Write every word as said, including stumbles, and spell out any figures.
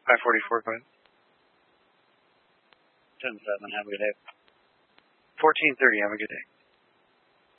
five forty-four, go ahead. ten seven, have a good day. fourteen thirty, have a good day.